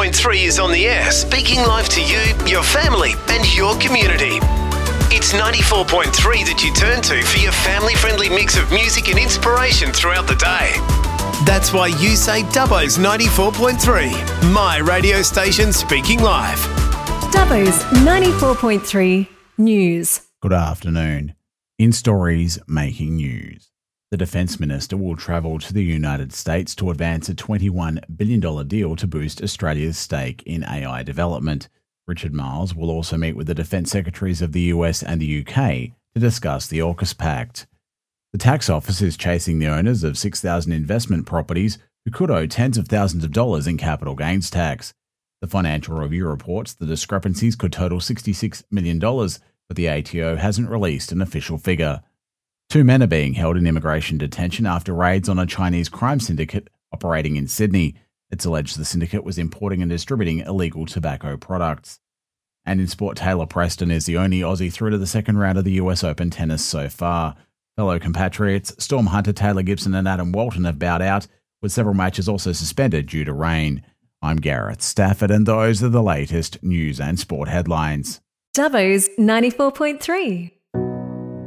94.3 is on the air, speaking live to you, your family, and your community. It's 94.3 that you turn to for your family-friendly mix of music and inspiration throughout the day. That's why you say Dubbo's 94.3, my radio station speaking live. Dubbo's 94.3 News. Good afternoon. In stories making news, the Defence Minister will travel to the United States to advance a $21 billion deal to boost Australia's stake in AI development. Richard Marles will also meet with the Defence Secretaries of the US and the UK to discuss the AUKUS Pact. The tax office is chasing the owners of 6,000 investment properties who could owe tens of thousands of dollars in capital gains tax. The Financial Review reports the discrepancies could total $66 million, but the ATO hasn't released an official figure. 2 men are being held in immigration detention after raids on a Chinese crime syndicate operating in Sydney. It's alleged the syndicate was importing and distributing illegal tobacco products. And in sport, Taylor Preston is the only Aussie through to the second round of the US Open tennis so far. Fellow compatriots Storm Hunter, Taylor Gibson and Adam Walton have bowed out, with several matches also suspended due to rain. I'm Gareth Stafford, and those are the latest news and sport headlines. Dubbo's 94.3.